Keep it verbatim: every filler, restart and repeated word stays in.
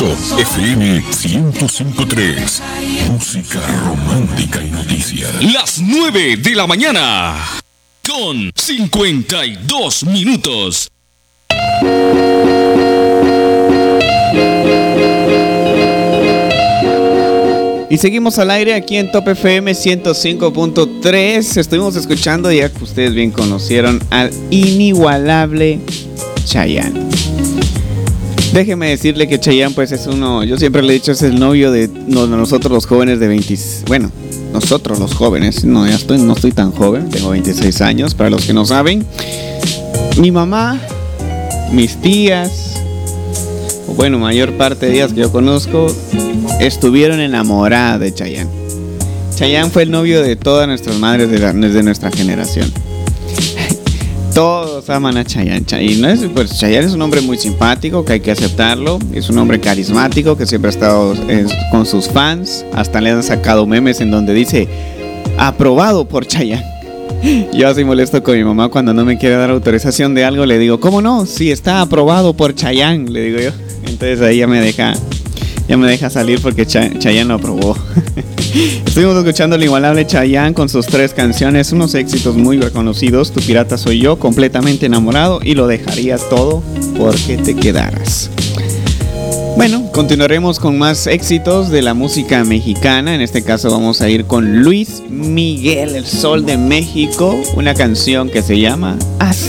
F M ciento cinco punto tres. Música romántica y noticias. Las nueve de la mañana. Con cincuenta y dos minutos. Y seguimos al aire aquí en Top F M ciento cinco punto tres. Estuvimos escuchando, ya que ustedes bien conocieron, al inigualable Chayanne. Déjeme decirle que Chayanne pues es uno, yo siempre le he dicho, es el novio de nosotros los jóvenes de veinte, bueno, nosotros los jóvenes, no, ya estoy, no estoy tan joven, tengo veintiséis años, para los que no saben. Mi mamá, mis tías, o bueno, mayor parte de ellas que yo conozco, estuvieron enamoradas de Chayanne. Chayanne fue el novio de todas nuestras madres de, la, de nuestra generación. Todos aman a Chayanne. Y no es, pues Chayanne es un hombre muy simpático, que hay que aceptarlo. Es un hombre carismático que siempre ha estado eh, con sus fans. Hasta le han sacado memes en donde dice aprobado por Chayanne. Yo así molesto con mi mamá cuando no me quiere dar autorización de algo. Le digo, ¿cómo no? Sí, está aprobado por Chayanne, le digo yo. Entonces ahí ya me deja, ya me deja salir porque Ch- Chayanne lo aprobó. Estuvimos escuchando el inigualable Chayanne con sus tres canciones, unos éxitos muy reconocidos. Tu pirata soy yo, completamente enamorado y lo dejaría todo porque te quedaras. Bueno, continuaremos con más éxitos de la música mexicana. En este caso vamos a ir con Luis Miguel, el Sol de México, una canción que se llama Haz